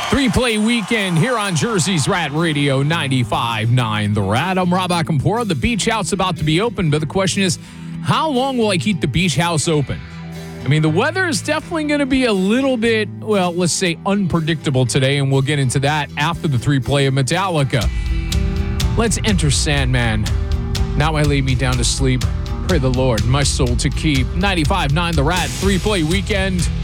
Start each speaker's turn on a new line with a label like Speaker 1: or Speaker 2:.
Speaker 1: Three-play weekend here on Jersey's Rat Radio 95.9 The Rat. I'm Rob Akampora. The beach house about to be open, but the question is, how long will I keep the beach house open? I mean, the weather is definitely going to be a little bit, well, let's say unpredictable today, and we'll get into that after the three-play of Metallica. Let's enter Sandman. Now I lay me down to sleep. Pray the Lord my soul to keep. 95.9 The Rat, three-play weekend.